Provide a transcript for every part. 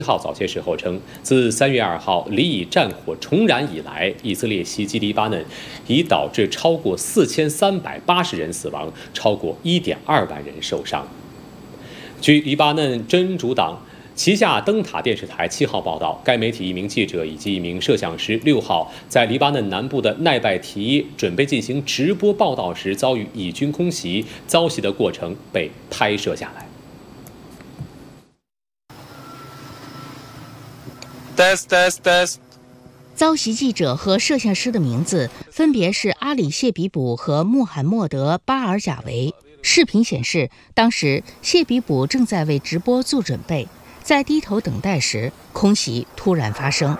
号早些时候称，自3月2号黎以战火重燃以来，以色列袭击黎巴嫩已导致超过4380人死亡，超过1.2万人受伤。据黎巴嫩真主党旗下灯塔电视台7号报道，该媒体一名记者以及一名摄像师6号在黎巴嫩南部的奈拜提准备进行直播报道时，遭遇以军空袭，遭袭的过程被拍摄下来。 遭袭记者和摄像师的名字分别是阿里谢比卜和穆罕默德巴尔贾维。视频显示，当时谢比卜正在为直播做准备，在低头等待时，空袭突然发生，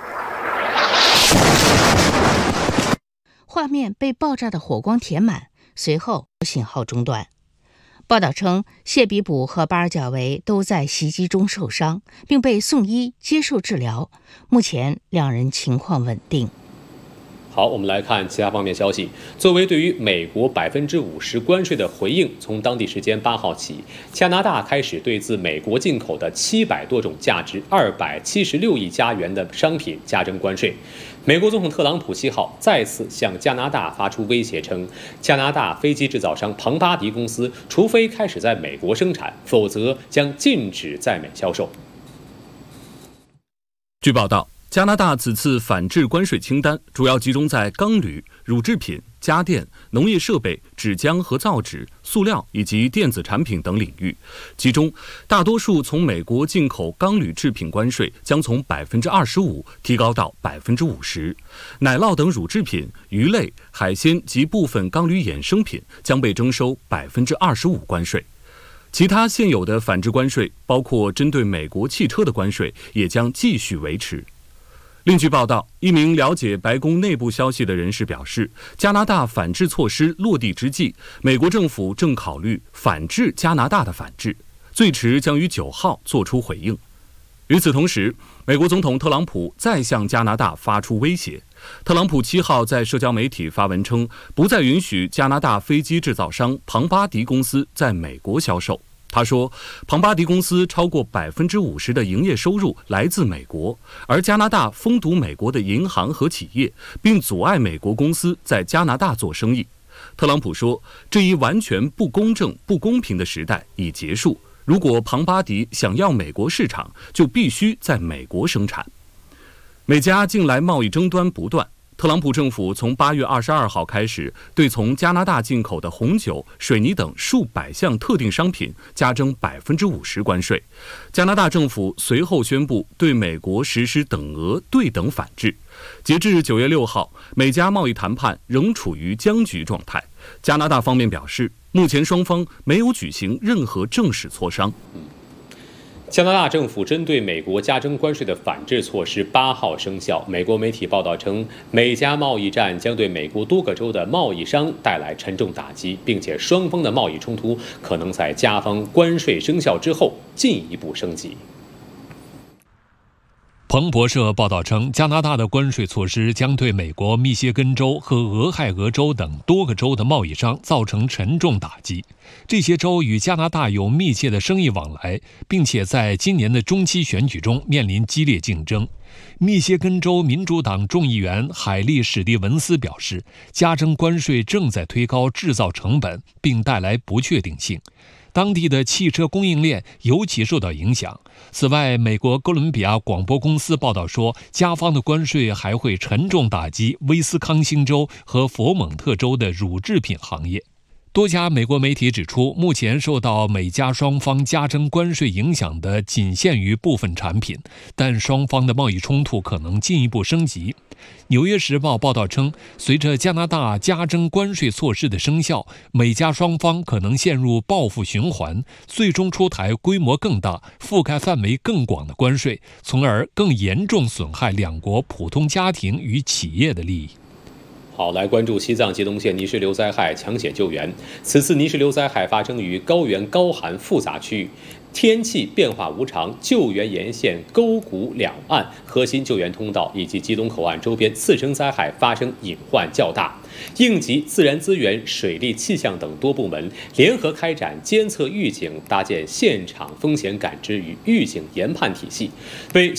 画面被爆炸的火光填满，随后信号中断。报道称，谢比卜和巴尔贾维都在袭击中受伤，并被送医接受治疗。目前两人情况稳定。 好，我们来看其他方面消息。作为对于美国50%关税的回应，从当地时间8号起，加拿大开始对自美国进口的700多种价值276亿加元的商品加征关税。美国总统特朗普7号再次向加拿大发出威胁，称加拿大飞机制造商庞巴迪公司除非开始在美国生产，否则将禁止在美销售。 据报道，加拿大此次反制关税清单主要集中在钢铝、乳制品、家电、农业设备、纸浆和造纸、塑料以及电子产品等领域。其中，大多数从美国进口钢铝制品关税将从25%提高到50%，奶酪等乳制品、鱼类、海鲜及部分钢铝衍生品将被征收25%关税。其他现有的反制关税，包括针对美国汽车的关税，也将继续维持。另据报道，一名了解白宫内部消息的人士表示，加拿大反制措施落地之际，美国政府正考虑反制加拿大的反制，最迟将于9号做出回应。与此同时，美国总统特朗普再向加拿大发出威胁。特朗普7号在社交媒体发文称，不再允许加拿大飞机制造商庞巴迪公司在美国销售。他说，庞巴迪公司超过50%的营业收入来自美国，而加拿大封堵美国的银行和企业，并阻碍美国公司在加拿大做生意。特朗普说，这一完全不公正、不公平的时代已结束。如果庞巴迪想要美国市场，就必须在美国生产。美加近来贸易争端不断。特朗普政府从8月22号开始，对从加拿大进口的红酒、水泥等数百项特定商品加征50%关税。加拿大政府随后宣布对美国实施等额对等反制。截至9月6号，美加贸易谈判仍处于僵局状态。加拿大方面表示，目前双方没有举行任何正式磋商。 加拿大政府针对美国加征关税的反制措施8号生效。美国媒体报道称，美加贸易战将对美国多个州的贸易商带来沉重打击，并且双方的贸易冲突可能在加方关税生效之后进一步升级。 彭博社报道称，加拿大的关税措施将对美国密歇根州和俄亥俄州等多个州的贸易商造成沉重打击。这些州与加拿大有密切的生意往来，并且在今年的中期选举中面临激烈竞争。密歇根州民主党众议员海利·史蒂文斯表示，加征关税正在推高制造成本，并带来不确定性。当地的汽车供应链尤其受到影响。此外，美国哥伦比亚广播公司报道说，加方的关税还会沉重打击威斯康星州和佛蒙特州的乳制品行业。多家美国媒体指出，目前受到美加双方加征关税影响的仅限于部分产品，但双方的贸易冲突可能进一步升级。纽约时报报道称，随着加拿大加征关税措施的生效，美加双方可能陷入报复循环，最终出台规模更大、覆盖范围更广的关税，从而更严重损害两国普通家庭与企业的利益。 好，来关注西藏吉隆县泥石流灾害抢险救援。此次泥石流灾害发生于高原高寒复杂区域，天气变化无常，救援沿线沟谷两岸核心救援通道以及吉隆口岸周边次生灾害发生隐患较大。应急、自然资源、水利、气象等多部门联合开展监测预警，搭建现场风险感知与预警研判体系，为